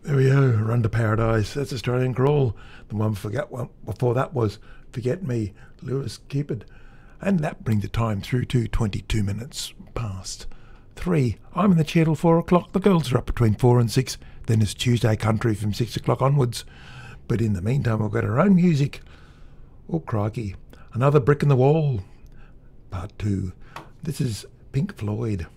There we go, Run to Paradise. That's Australian Crawl. The one before that was Forget Me, Lewis Cupid. And that brings the time through to 22 minutes past 3. I'm in the chair till 4 o'clock. The girls are up between 4 and 6. Then it's Tuesday Country from 6 o'clock onwards. But in the meantime, we've got our own music. Oh, crikey. Another Brick in the Wall, part 2. This is Pink Floyd.